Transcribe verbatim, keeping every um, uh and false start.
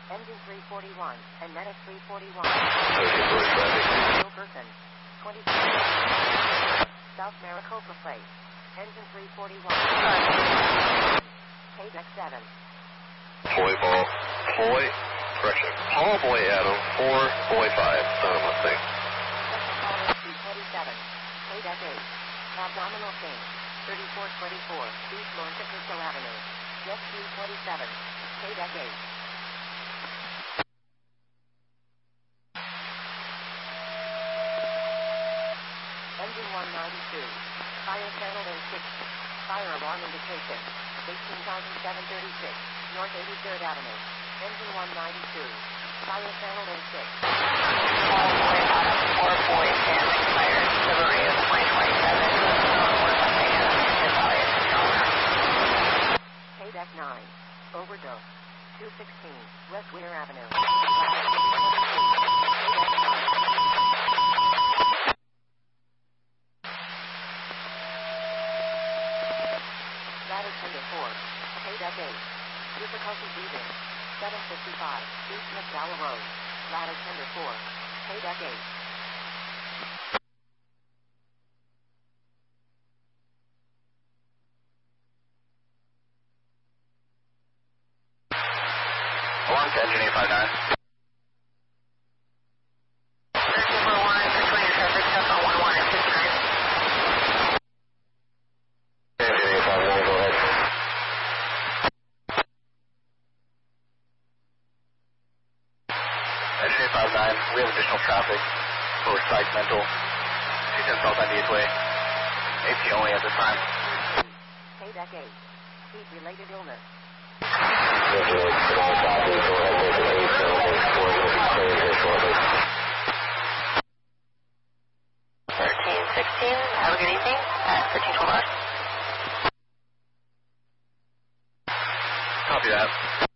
Engine three forty-one, and Medic three forty-one. No person. twenty-three. South Maricopa Place. Engine three forty-one. K D E C seven. Boy ball, boy, correction, Paul Boy Adam, four, boy five, son of Mustang. two twenty-seven. K D E C eight. Abdominal change. thirty-four twenty-four. East Monte Cristo Avenue. Jet two twenty-seven. K D E C eight. Engine one ninety-two. Fire channel A six. Fire alarm indication. eighteen thousand seven hundred thirty-six. North eighty-third Avenue. Engine one ninety-two. Fire channel A six. four boy ten expired. Delivery of twenty twenty-seven. K D E C nine. Overdose. two sixteen. West Weir Avenue. Ladder Tender four. K D E C eight. Difficulty breathing. seven fifty-five. East McDowell Road. Ladder Tender four. K D E C eight. Alarm to engine eight five nine. Number one, between your traffic stop on one one and fifty-nine. Engine eight five nine, go ahead. Engine eight five nine, we have additional traffic for Sacramento. She's just south on Eastway. A P only at this time. K D E C eight. Heat-related illness. thirteen sixteen, have a good evening at thirteen twelve hours. Copy that.